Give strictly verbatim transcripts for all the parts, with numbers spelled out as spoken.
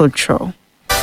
could throw.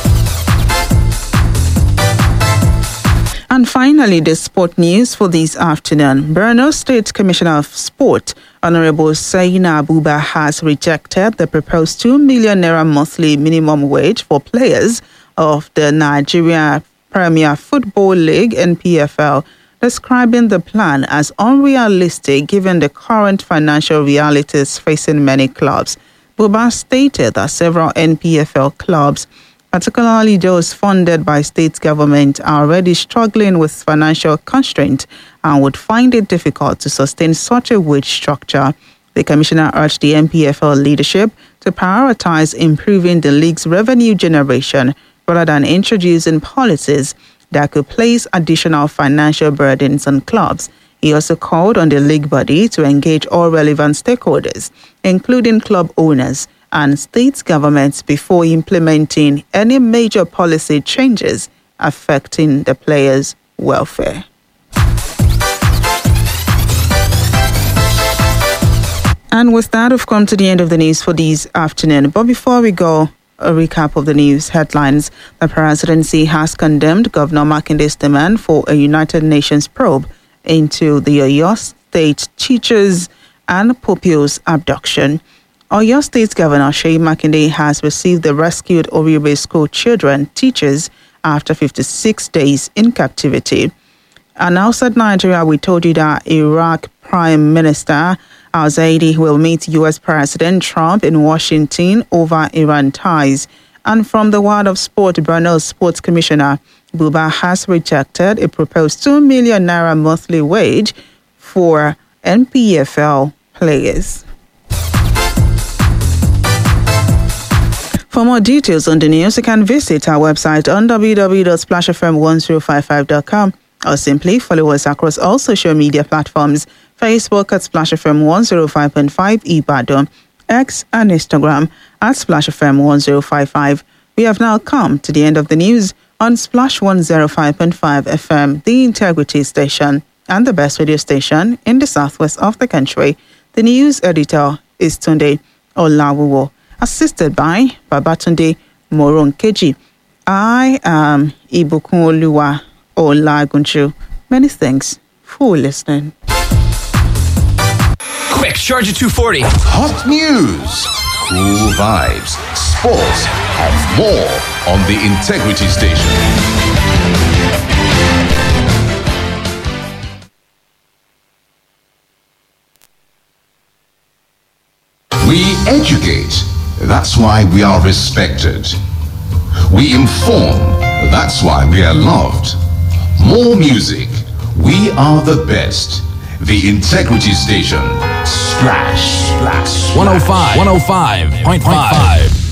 And finally, the sport news for this afternoon. Borno State Commissioner of Sport, Honorable Saina Abuba, has rejected the proposed two million naira monthly minimum wage for players of the Nigeria Premier Football League N P F L, describing the plan as unrealistic given the current financial realities facing many clubs. Buba stated that several N P F L clubs, particularly those funded by state government, are already struggling with financial constraint and would find it difficult to sustain such a wage structure. The commissioner urged the N P F L leadership to prioritize improving the league's revenue generation rather than introducing policies that could place additional financial burdens on clubs. He also called on the league body to engage all relevant stakeholders, including club owners and state governments, before implementing any major policy changes affecting the players' welfare. And with that, we've come to the end of the news for this afternoon. But before we go, a recap of the news headlines. The presidency has condemned Governor Makinde's demand for a United Nations probe into the Oyo State teachers and pupils' abduction. Oyo State Governor Seyi Makinde has received the rescued Oribe school children teachers after fifty-six days in captivity. And outside Nigeria, we told you that Iraq Prime Minister Al-Zaidi will meet U S President Trump in Washington over Iran ties. And from the world of sport, Borno Sports Commissioner Buba has rejected a proposed two million naira monthly wage for N P F L players. For more details on the news, you can visit our website on w w w dot splash f m one zero five five dot com or simply follow us across all social media platforms: Facebook at Splash F M one oh five point five Ibadan, X and Instagram at Splash F M one oh five five. We have now come to the end of the news on Splash one oh five point five F M, the Integrity Station and the best radio station in the southwest of the country. The news editor is Tunde Olawuwo, assisted by Babatunde Moronkeji. I am Ibukunoluwa Olagunju. Many thanks for listening. Quick, charge at two forty. Hot news, cool vibes, sports, and more on the Integrity Station. We educate, that's why we are respected. We inform, that's why we are loved. More music, we are the best. The Integrity Station. Splash, splash, one oh five, one oh five point five.